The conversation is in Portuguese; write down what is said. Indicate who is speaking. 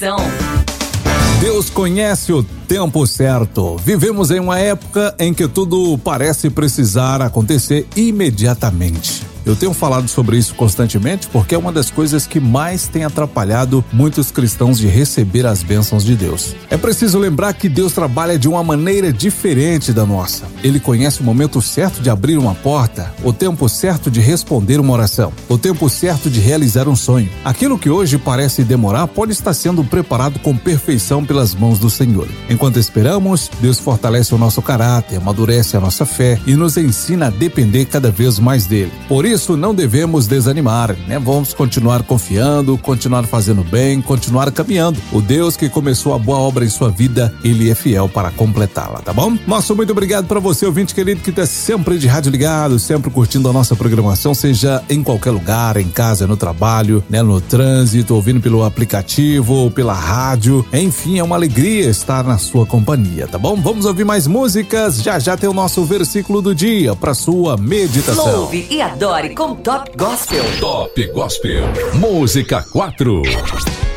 Speaker 1: Motivação.
Speaker 2: Deus conhece o tempo certo. Vivemos em uma época em que tudo parece precisar acontecer imediatamente. Eu tenho falado sobre isso constantemente porque é uma das coisas que mais tem atrapalhado muitos cristãos de receber as bênçãos de Deus. É preciso lembrar que Deus trabalha de uma maneira diferente da nossa. Ele conhece o momento certo de abrir uma porta, o tempo certo de responder uma oração, o tempo certo de realizar um sonho. Aquilo que hoje parece demorar pode estar sendo preparado com perfeição pelas mãos do Senhor. Enquanto esperamos, Deus fortalece o nosso caráter, amadurece a nossa fé e nos ensina a depender cada vez mais dele. Por isso, não devemos desanimar, né? Vamos continuar confiando, continuar fazendo bem, continuar caminhando. O Deus que começou a boa obra em sua vida, Ele é fiel para completá-la, tá bom? Nosso muito obrigado para você, ouvinte querido, que está sempre de rádio ligado, sempre curtindo a nossa programação, seja em qualquer lugar, em casa, no trabalho, né? No trânsito, ouvindo pelo aplicativo ou pela rádio. Enfim, é uma alegria estar na sua companhia, tá bom? Vamos ouvir mais músicas. Já tem o nosso versículo do dia para sua meditação.
Speaker 1: Louve e adore com Top Gospel.
Speaker 3: Top Gospel. Música 4.